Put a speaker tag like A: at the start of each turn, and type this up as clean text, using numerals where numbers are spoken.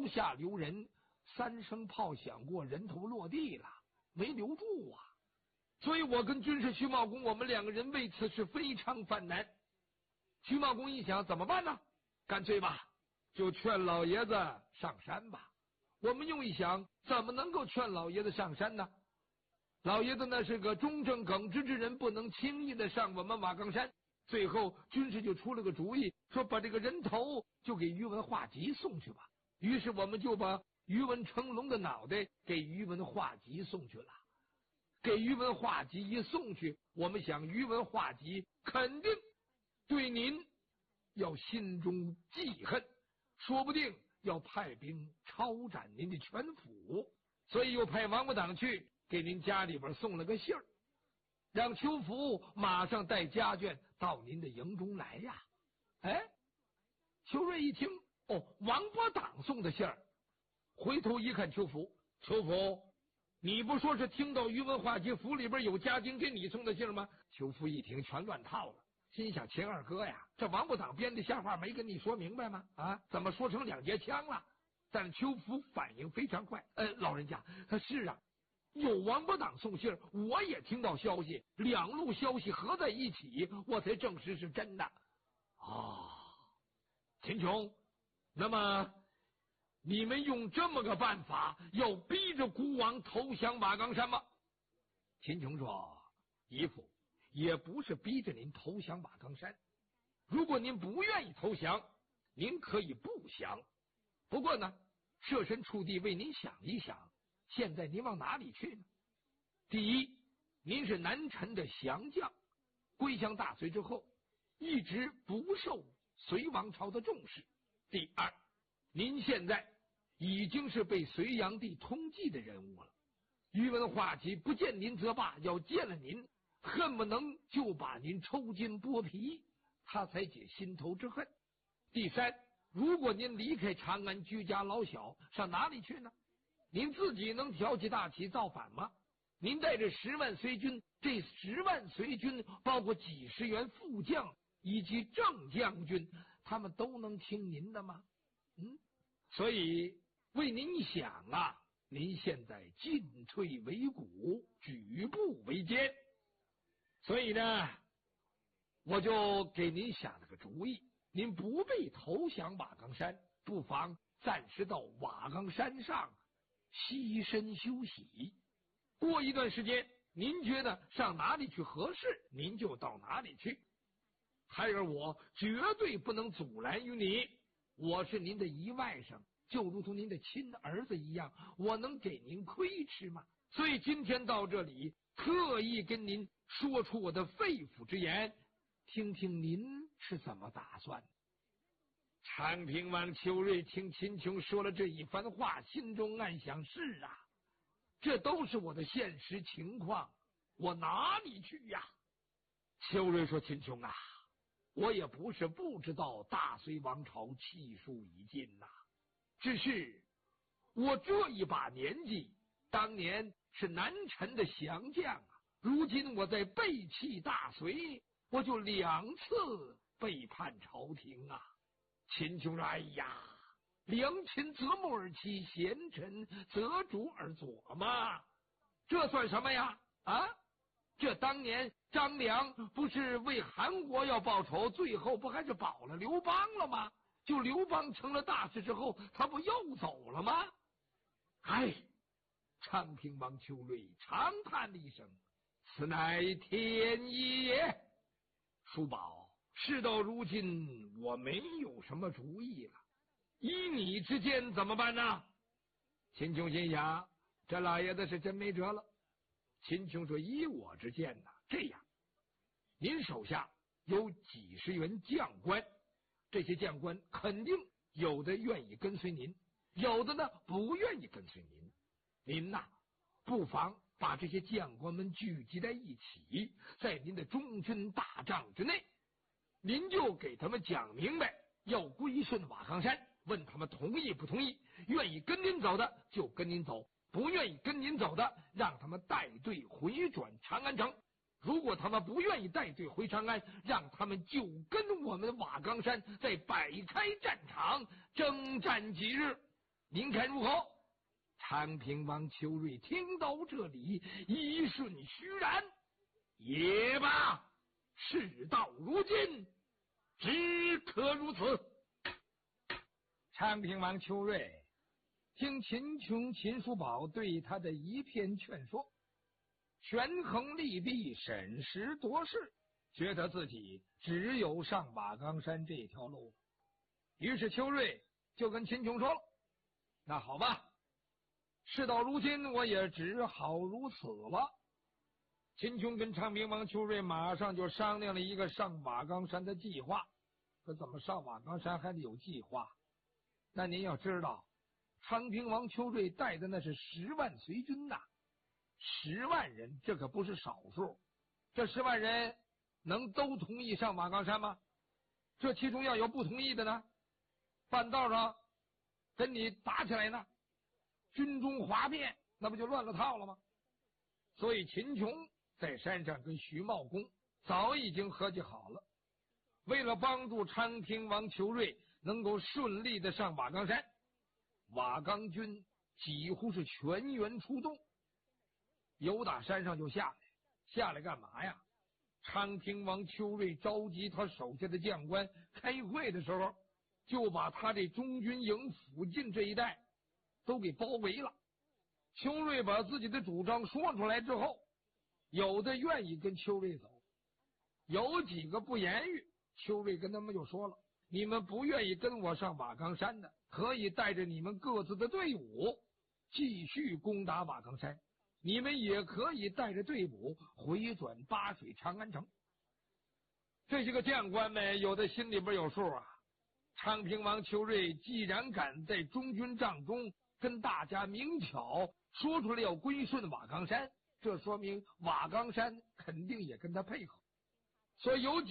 A: 下留人，3声炮响过，人头落地了，没留住啊。所以我跟军师徐茂公，我们2个人为此是非常犯难。徐茂公一想，怎么办呢？干脆吧，就劝老爷子上山吧。我们又一想，怎么能够劝老爷子上山呢？老爷子那是个忠正耿直之人，不能轻易的上我们瓦岗山。最后军师就出了个主意，说把这个人头就给宇文化及送去吧。于是我们就把宇文成龙的脑袋给宇文化及送去了。给宇文化及一送去，我们想宇文化及肯定对您要心中记恨，说不定要派兵抄斩您的全府，所以又派王八党去给您家里边送了个信儿，让邱福马上带家眷到您的营中来呀。哎，邱瑞一听，哦，王八党送的信儿，回头一看邱福，你不说是听到宇文化及府里边有家丁给你送的信吗？邱福一听全乱套了，心想秦二哥呀，这王八党编的瞎话没跟你说明白吗？啊，怎么说成2节枪了？但是邱福反应非常快，老人家，是啊，有王八党送信，我也听到消息，2路消息合在一起，我才证实是真的。秦琼，那么你们用这么个办法要逼着孤王投降瓦岗山吗？秦琼说，姨父，也不是逼着您投降瓦岗山，如果您不愿意投降，您可以不降。不过呢，设身处地为您想一想，现在您往哪里去呢？第一，您是南陈的降将，归降大隋之后一直不受隋王朝的重视。第二，您现在已经是被隋炀帝通缉的人物了，宇文化及不见您则罢，要见了您，恨不能就把您抽筋剥皮，他才解心头之恨。第三，如果您离开长安，居家老小，上哪里去呢？您自己能挑起大旗造反吗？您带着10万随军，这10万随军包括几十员副将以及正将军，他们都能听您的吗？所以为您想啊，您现在进退维谷，举步维艰。所以呢，我就给您想了个主意，您不必投降瓦岗山，不妨暂时到瓦岗山上栖身休息。过一段时间，您觉得上哪里去合适，您就到哪里去。孩儿我绝对不能阻拦于你，我是您的姨外甥，就如同您的亲儿子一样，我能给您亏吃吗？所以今天到这里，特意跟您说出我的肺腑之言，听听您是怎么打算的。长平王邱瑞听秦琼说了这一番话，心中暗想，是啊，这都是我的现实情况，我哪里去呀？邱瑞说，秦琼啊，我也不是不知道大隋王朝气数已尽呐，只是我这一把年纪，当年是南陈的降将啊，如今我在背弃大隋，我就2次背叛朝廷啊。秦琼说，哎呀，良禽择木而栖，贤臣择主而佐嘛，这算什么呀？啊，这当年张良不是为韩国要报仇，最后不还是保了刘邦了吗？就刘邦成了大事之后，他不又走了吗？哎，昌平王邱瑞长叹了一声，此乃天意也。叔宝，事到如今，我没有什么主意了，依你之见怎么办呢？秦琼心想，这老爷子是真没辙了。秦琼说，依我之见呢，这样，您手下有几十员将官，这些将官肯定有的愿意跟随您，有的呢不愿意跟随您。您呐，不妨把这些将官们聚集在一起，在您的中军大帐之内，您就给他们讲明白，要归顺瓦岗山，问他们同意不同意，愿意跟您走的就跟您走，不愿意跟您走的，让他们带队回转长安城。如果他们不愿意带队回长安，让他们就跟我们瓦岗山再摆开战场，征战几日。 您看如何？昌平王邱瑞听到这里，一瞬虚然。也罢，事到如今，只可如此。昌平王邱瑞听秦琼、秦叔宝对他的一片劝说，权衡利弊，审时度势，觉得自己只有上瓦岗山这条路。于是邱瑞就跟秦琼说了：那好吧，事到如今，我也只好如此了。秦琼跟昌平王邱瑞马上就商量了一个上瓦岗山的计划。可怎么上瓦岗山还得有计划？那您要知道，昌平王邱瑞带的那是10万随军呐，10万人，这可不是少数。这10万人能都同意上瓦岗山吗？这其中要有不同意的呢，半道上跟你打起来呢，军中哗变，那不就乱了套了吗？所以秦琼在山上跟徐茂公早已经合计好了，为了帮助昌平王邱瑞能够顺利的上瓦岗山，瓦岗军几乎是全员出动，由打山上就下来干嘛呀？昌平王邱瑞召集他手下的将官开会的时候，就把他这中军营附近这一带都给包围了。邱瑞把自己的主张说出来之后，有的愿意跟邱瑞走，有几个不言语。邱瑞跟他们就说了：你们不愿意跟我上瓦岗山的，可以带着你们各自的队伍继续攻打瓦岗山，你们也可以带着队伍回转巴水长安城。这些个将官们有的心里边有数啊，昌平王邱瑞既然敢在中军帐中跟大家明巧说出来要归顺瓦岗山，这说明瓦岗山肯定也跟他配合，所以有